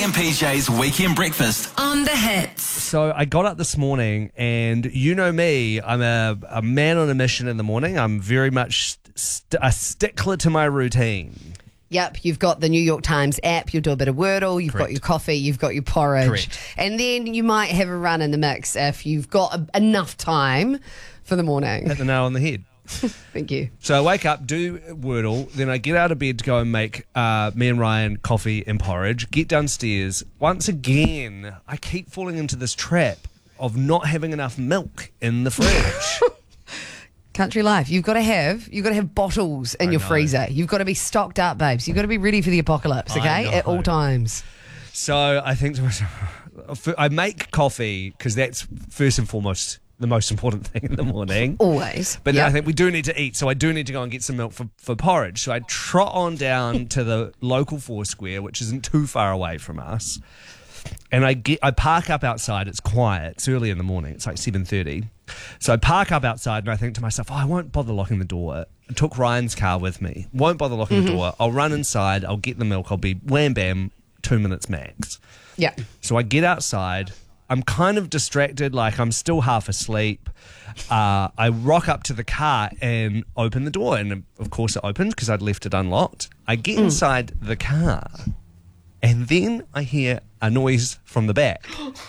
and PJ's Weekend Breakfast on the Hits. So I got up this morning, and you know me, I'm a man on a mission in the morning. I'm very much a stickler to my routine. Yep, you've got the New York Times app, you'll do a bit of Wordle, you've got your coffee, you've got your porridge. Correct. And then you might have a run in the mix if you've got enough time for the morning. Hit the nail on the head. Thank you. So I wake up, do Wordle, then I get out of bed to go and make me and Ryan coffee and porridge, get downstairs. Once again, I keep falling into this trap of not having enough milk in the fridge. Country life. You've got to have bottles in your freezer. You've got to be stocked up, babes. You've got to be ready for the apocalypse, okay? At all times. So I think to myself, I make coffee because that's first and foremost the most important thing in the morning. Always. But then I think we do need to eat, so I do need to go and get some milk for porridge. So I trot on down to the local Foursquare, which isn't too far away from us. And I park up outside. It's quiet. It's early in the morning. It's like 7:30. So I park up outside and I think to myself, I won't bother locking the door. I took Ryan's car with me. Won't bother locking the door. I'll run inside. I'll get the milk. I'll be wham bam, 2 minutes max. Yeah. So I get outside. I'm kind of distracted, like I'm still half asleep. I rock up to the car and open the door. And of course it opens because I'd left it unlocked. I get inside the car and then I hear a noise from the back.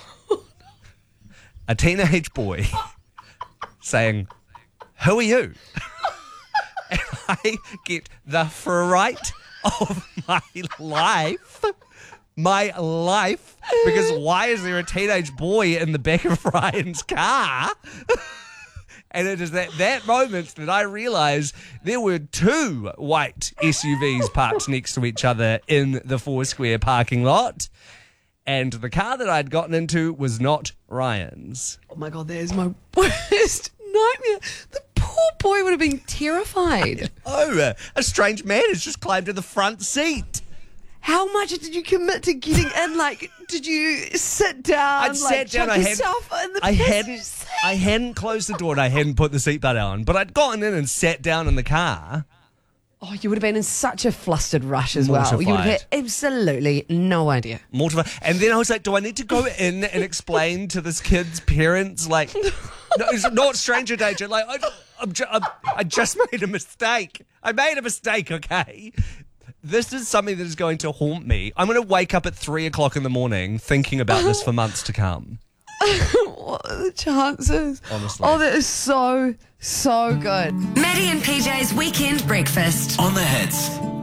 A teenage boy saying, "Who are you?" And I get the fright of my life. My life, because why is there a teenage boy in the back of Ryan's car? And it is at that moment that I realise there were two white SUVs parked next to each other in the Foursquare parking lot, and the car that I'd gotten into was not Ryan's. Oh my God, that is my worst nightmare. The poor boy would have been terrified. Oh, a strange man has just climbed to the front seat. How much did you commit to getting in? Like, did you sit down? I'd sat down. I hadn't closed the door and I hadn't put the seatbelt on, but I'd gotten in and sat down in the car. Oh, you would have been in such a flustered rush as well. Mortified. You would have had absolutely no idea. Mortified. And then I was like, do I need to go in and explain to this kid's parents, like, no, it's not stranger danger. Like, I just made a mistake. I made a mistake, okay? This is something that is going to haunt me. I'm going to wake up at 3 o'clock in the morning thinking about this for months to come. What are the chances? Honestly. Oh, that is so good. Maddie and PJ's Weekend Breakfast on the Hits.